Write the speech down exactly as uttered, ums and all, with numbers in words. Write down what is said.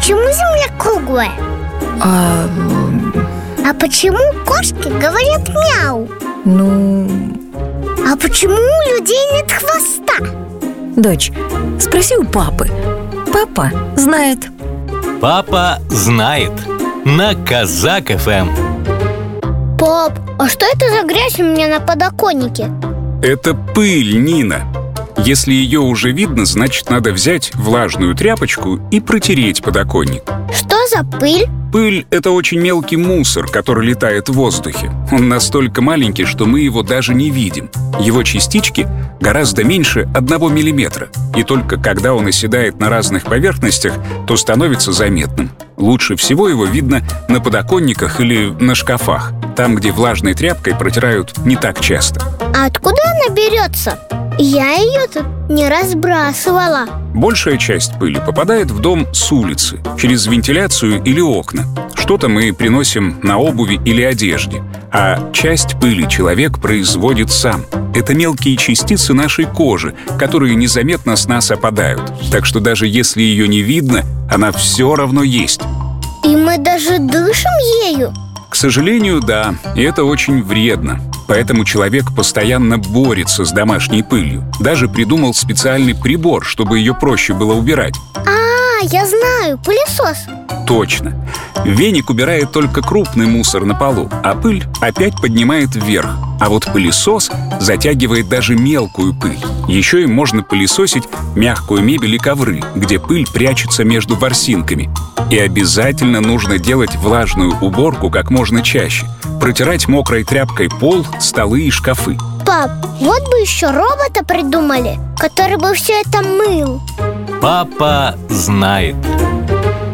почему Земля круглая? А... А почему кошки говорят мяу? Ну... А почему у людей нет хвоста? Дочь, спроси у папы. Папа знает. Папа знает. На Казак эф эм. Пап, а что это за грязь у меня на подоконнике? Это пыль, Нина. Если ее уже видно, значит, надо взять влажную тряпочку и протереть подоконник. Что за пыль? Пыль — это очень мелкий мусор, который летает в воздухе. Он настолько маленький, что мы его даже не видим. Его частички гораздо меньше одного миллиметра. И только когда он оседает на разных поверхностях, то становится заметным. Лучше всего его видно на подоконниках или на шкафах, там, где влажной тряпкой протирают не так часто. А откуда она берется? Я ее тут не разбрасывала. Большая часть пыли попадает в дом с улицы, через вентиляцию или окна. Что-то мы приносим на обуви или одежде, а часть пыли человек производит сам. Это мелкие частицы нашей кожи, которые незаметно с нас опадают. Так что даже если ее не видно, она все равно есть. И мы даже дышим ею? К сожалению, да, и это очень вредно. Поэтому человек постоянно борется с домашней пылью. Даже придумал специальный прибор, чтобы ее проще было убирать. А, я знаю, пылесос. Точно. Веник убирает только крупный мусор на полу, а пыль опять поднимает вверх. А вот пылесос затягивает даже мелкую пыль. Еще им можно пылесосить мягкую мебель и ковры, где пыль прячется между ворсинками. И обязательно нужно делать влажную уборку как можно чаще. Протирать мокрой тряпкой пол, столы и шкафы. Пап, вот бы еще робота придумали, который бы все это мыл. Папа знает.